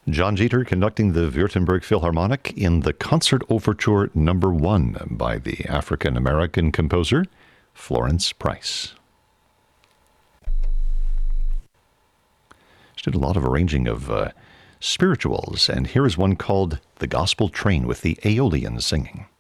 John Jeter conducting the Württemberg Philharmonic in the Concert Overture No. 1 by the African-American composer Florence Price. She did a lot of arranging of spirituals, and here is one called The Gospel Train with the Aeolians singing.